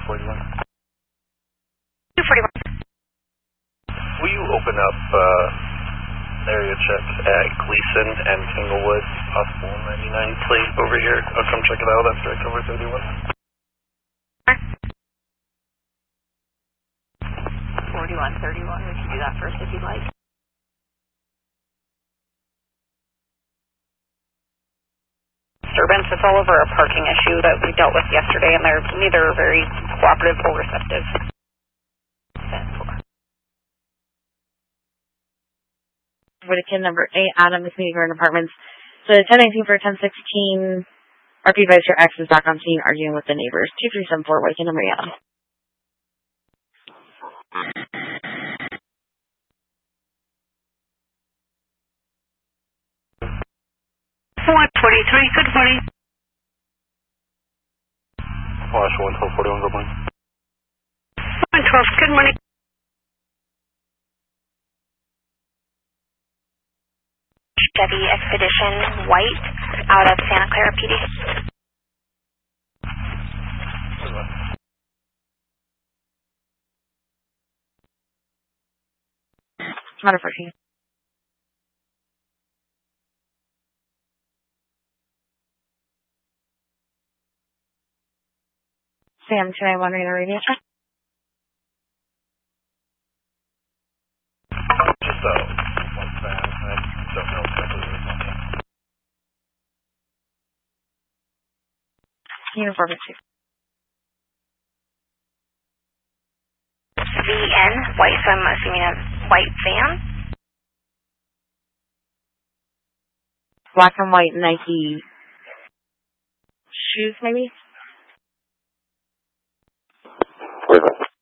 241. 241. Will you open up area check at Gleason and Tanglewood, possible 99 plate over here? I'll come check it out. That's direct over 31. 4131, we can do that first if you'd like. Disturbance, it's all over a parking issue that we dealt with yesterday, and they're neither very cooperative or receptive. 10-4. Whitakin, number 8, Adams, Meeting Garden Apartments. So 1019 for 1016. RP Vicer X is back on scene arguing with the neighbors. 2374, Whitakin, number 8, Adams. 143, good morning. Wash 11241, good morning. 112, good morning. Chevy Expedition White out of Santa Clara PD. Matter 14. Sam, 291 radar radio check. Just one fan. I don't know exactly what it's on. Uniform 2. VN White, so I'm assuming a white van. Black and white Nike shoes, maybe? Where's that?